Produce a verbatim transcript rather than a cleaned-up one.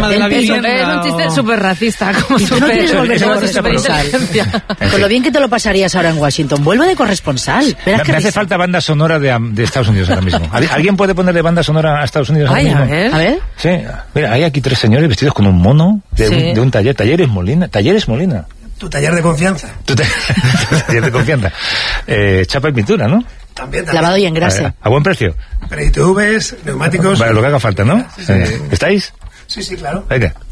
tema de la vivienda. Es un chiste súper racista, como ¿Y tú no quieres volver de corresponsal? Con lo bien que te lo pasarías ahora en Washington, vuelve de corresponsal. Me, me hace falta banda sonora de, de Estados Unidos ahora mismo. ¿Alguien puede ponerle banda sonora a Estados Unidos ahora Ay, mismo? A ver. A ver. Sí, mira, hay aquí tres señores vestidos con un mono de, sí. un, de un taller. Talleres Molina. Talleres Molina. Tu taller de confianza. Tu, ta tu taller de confianza. Eh, chapa y pintura, ¿no? También, también. Lavado y engrase. A, a buen precio. Pre I T Vs, neumáticos. Vale, lo que haga falta, ¿no? Sí, sí. ¿Estáis? Sí, sí, claro. Venga.